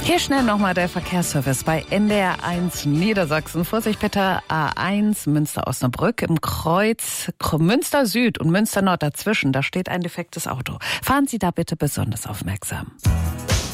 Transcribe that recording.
Hier schnell nochmal der Verkehrsservice bei NDR 1 Niedersachsen. Vorsicht bitte, A1 Münster-Osnabrück im Kreuz Münster Süd und Münster Nord dazwischen. Da steht ein defektes Auto. Fahren Sie da bitte besonders aufmerksam.